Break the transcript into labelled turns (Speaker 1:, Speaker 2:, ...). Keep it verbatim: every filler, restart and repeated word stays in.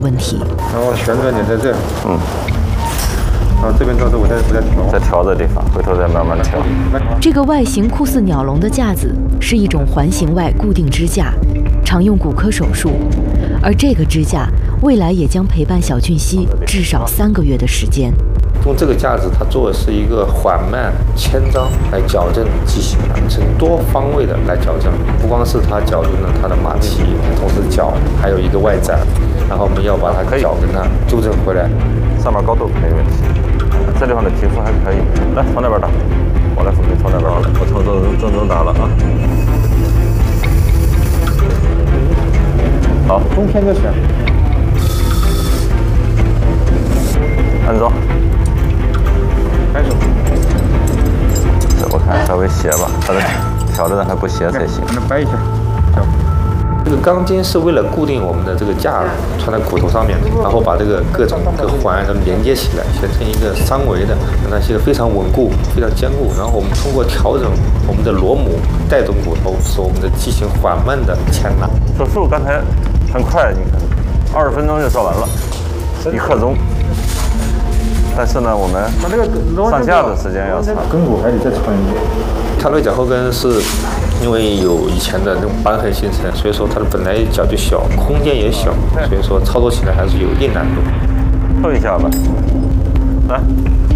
Speaker 1: 问题。
Speaker 2: 然后旋转点在这里，
Speaker 3: 嗯，
Speaker 2: 然后这边到时候我再我再调，
Speaker 3: 再调的地方，回头再慢慢调。
Speaker 1: 这个外形酷似鸟笼的架子是一种环形外固定支架，常用骨科手术，而这个支架未来也将陪伴小俊熙至少三个月的时间。
Speaker 2: 用这个架子，它做的是一个缓慢牵张来矫正畸形，从多方位的来矫正，不光是它矫正了它的马蹄，同时脚还有一个外展，然后我们要把它脚跟它纠正回来。
Speaker 3: 上面高度没问题，这地方的皮肤还可以。来，从那边打，我来辅助从那边打。我从正正正打了啊。好，
Speaker 2: 中偏就行。
Speaker 3: 按走。
Speaker 2: 开手。
Speaker 3: 这我看稍微斜吧，它的调的还不斜才行。
Speaker 2: 把它掰一下。这个钢筋是为了固定我们的这个架穿在骨头上面，然后把这个各种各环连接起来，形成一个三维的，让它现在非常稳固、非常坚固。然后我们通过调整我们的螺母带动骨头，使我们的畸形缓慢的牵拉。
Speaker 3: 手术刚才很快，你看，二十分钟就做完了，一刻钟。但是呢，我们上架的时间要长，
Speaker 2: 跟骨还得再穿一点。泰瑞脚后跟是因为有以前的那种瘢痕形成，所以说它的本来脚就小，空间也小，所以说操作起来还是有一定难度。
Speaker 3: 透一下吧，来。